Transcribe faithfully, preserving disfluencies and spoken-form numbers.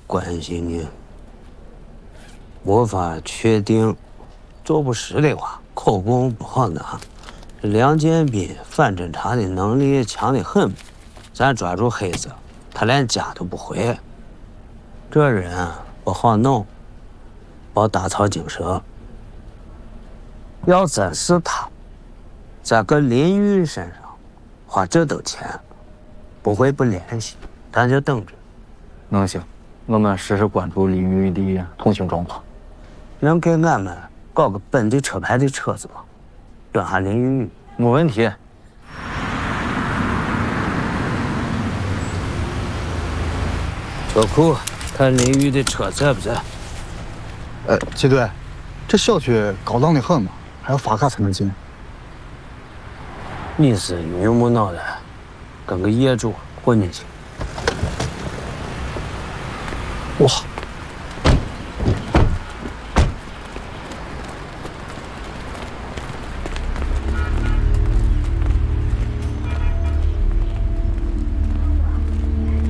关心你，无法确定，做不实的话，口供不好拿。这梁建斌反侦查的能力强得很，咱抓住黑子，他连家都不回。这人啊不好弄，别打草惊蛇。要真是他，在个林玉身上花这等钱，不会不联系，咱就等着。 能行，我们时时关注林玉的通行状况。 能给俺们搞个本地车牌的车子吗？跟下林玉。 没问题。 车库看林玉的车在不在？ 呃，季队，这小区高档的很嘛，还要发卡才能进。 你是榆木脑袋，跟个业主混进去。 哇，